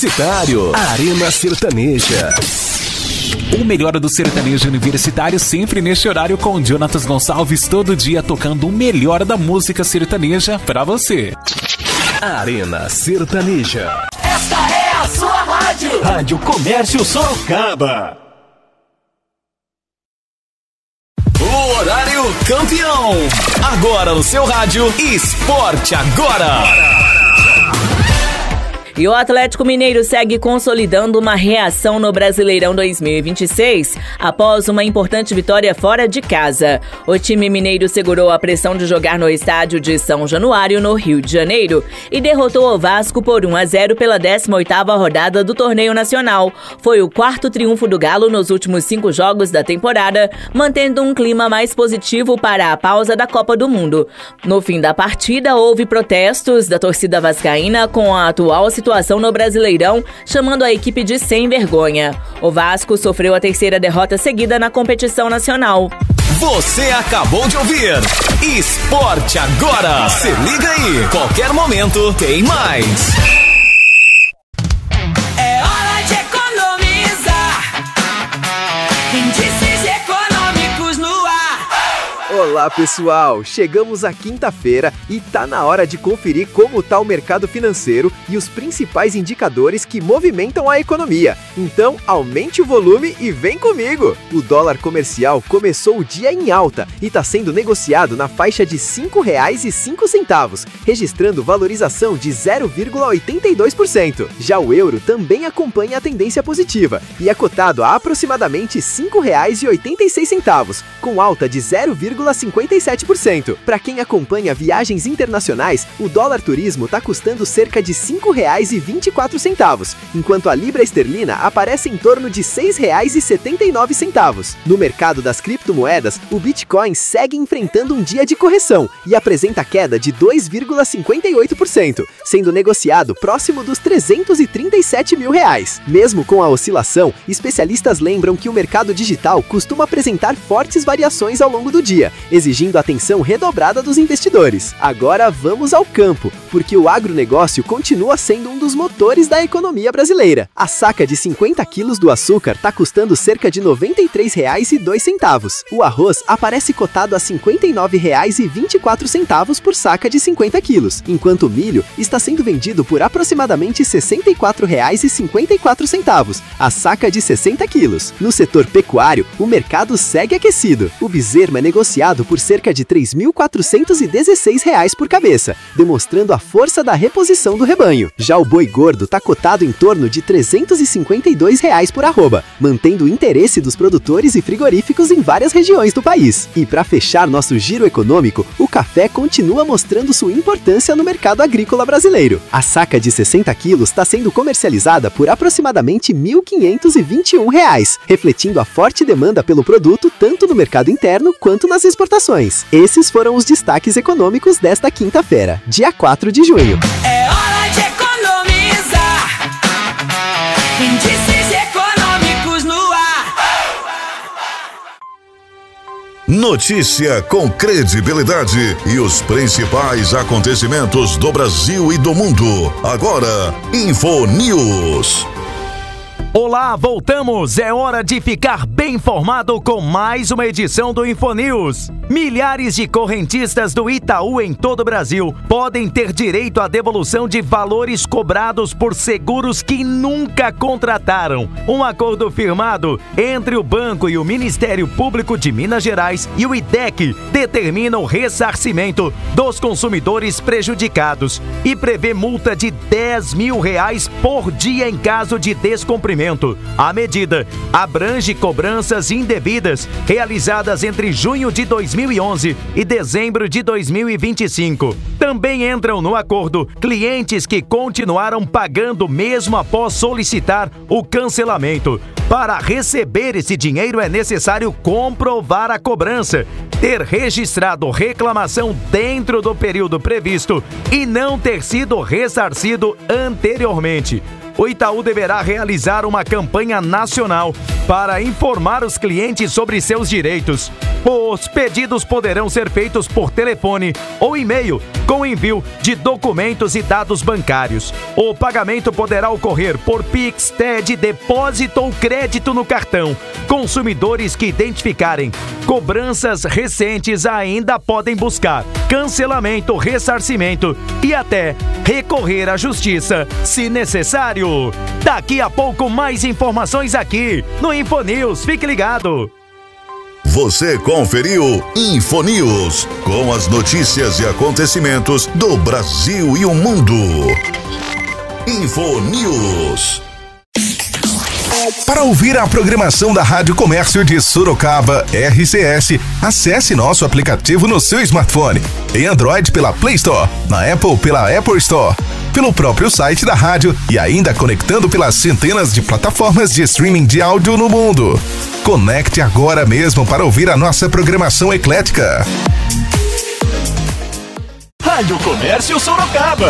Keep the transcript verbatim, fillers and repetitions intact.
Universitário, Arena Sertaneja. O melhor do sertanejo universitário sempre neste horário com Jonatas Gonçalves, todo dia tocando o melhor da música sertaneja pra você. Arena Sertaneja. Esta é a sua rádio. Rádio Comércio Sorocaba. O horário campeão. Agora no seu rádio, Esporte Agora. E o Atlético Mineiro segue consolidando uma reação no Brasileirão dois mil e vinte e seis após uma importante vitória fora de casa. O time mineiro segurou a pressão de jogar no estádio de São Januário, no Rio de Janeiro, e derrotou o Vasco por um a zero pela décima oitava rodada do torneio nacional. Foi o quarto triunfo do Galo nos últimos cinco jogos da temporada, mantendo um clima mais positivo para a pausa da Copa do Mundo. No fim da partida, houve protestos da torcida vascaína com a atual situação situação no Brasileirão, chamando a equipe de sem vergonha. O Vasco sofreu a terceira derrota seguida na competição nacional. Você acabou de ouvir Esporte Agora. Se liga aí, qualquer momento tem mais. É hora de economizar. Índices econômicos no ar. Olá pessoal, chegamos à quinta-feira e tá na hora de conferir como tá o mercado financeiro e os principais indicadores que movimentam a economia. Então, aumente o volume e vem comigo! O dólar comercial começou o dia em alta e está sendo negociado na faixa de cinco reais e cinco centavos, registrando valorização de zero vírgula oitenta e dois por cento. Já o euro também acompanha a tendência positiva e é cotado a aproximadamente cinco reais e oitenta e seis centavos, com alta de zero vírgula cinquenta e sete por cento. Para quem acompanha viagens internacionais, o dólar turismo está custando cerca de cinco reais e vinte e quatro centavos, enquanto a libra esterlina aparece em torno de seis reais e setenta e nove centavos. No mercado das criptomoedas, o Bitcoin segue enfrentando um dia de correção e apresenta queda de dois vírgula cinquenta e oito por cento, sendo negociado próximo dos trezentos e trinta e sete mil reais. Mesmo com a oscilação, especialistas lembram que o mercado digital costuma apresentar fortes variações ao longo do dia, exigindo atenção redobrada dos investidores. Agora vamos ao campo, porque o agronegócio continua sendo um dos motores da economia brasileira. A saca de cinquenta quilos do açúcar está custando cerca de noventa e três reais e dois centavos. O arroz aparece cotado a cinquenta e nove reais e vinte e quatro centavos por saca de cinquenta quilos, enquanto o milho está sendo vendido por aproximadamente sessenta e quatro reais e cinquenta e quatro centavos, a saca de sessenta quilos. No setor pecuário, o mercado segue aquecido. O bezerro é negociado por cerca de três mil quatrocentos e dezesseis reais por cabeça, demonstrando a força da reposição do rebanho. Já o boi gordo está cotado em torno de trezentos e cinquenta e dois reais por arroba, mantendo o interesse dos produtores e frigoríficos em várias regiões do país. E para fechar nosso giro econômico, o café continua mostrando sua importância no mercado agrícola brasileiro. A saca de sessenta quilos está sendo comercializada por aproximadamente mil quinhentos e vinte e um reais, refletindo a forte demanda pelo produto tanto no mercado interno quanto nas exportações. Esses foram os destaques econômicos desta quinta-feira, dia quatro de junho. É hora de economizar. Índices econômicos no ar. Notícia com credibilidade e os principais acontecimentos do Brasil e do mundo. Agora, Info News. Olá, voltamos! É hora de ficar bem informado com mais uma edição do Infonews. Milhares de correntistas do Itaú em todo o Brasil podem ter direito à devolução de valores cobrados por seguros que nunca contrataram. Um acordo firmado entre o banco e o Ministério Público de Minas Gerais e o I D E C determina o ressarcimento dos consumidores prejudicados e prevê multa de dez mil reais por dia em caso de descumprimento. A medida abrange cobranças indevidas realizadas entre junho de dois mil e onze e dezembro de dois mil e vinte e cinco. Também entram no acordo clientes que continuaram pagando mesmo após solicitar o cancelamento. Para receber esse dinheiro é necessário comprovar a cobrança, ter registrado reclamação dentro do período previsto e não ter sido ressarcido anteriormente. o Itaú deverá realizar uma campanha nacional para informar os clientes sobre seus direitos. Os pedidos poderão ser feitos por telefone ou e-mail, com envio de documentos e dados bancários. O pagamento poderá ocorrer por Pix, T E D, depósito ou crédito no cartão. Consumidores que identificarem cobranças recentes ainda podem buscar cancelamento, ressarcimento e até recorrer à justiça, se necessário. Daqui a pouco, mais informações aqui no InfoNews. Fique ligado. Você conferiu InfoNews, com as notícias e acontecimentos do Brasil e o mundo. InfoNews. Para ouvir a programação da Rádio Comércio de Sorocaba, R C S, acesse nosso aplicativo no seu smartphone. Em Android pela Play Store, na Apple pela Apple Store, pelo próprio site da rádio e ainda conectando pelas centenas de plataformas de streaming de áudio no mundo. Conecte agora mesmo para ouvir a nossa programação eclética. Rádio Comércio Sorocaba.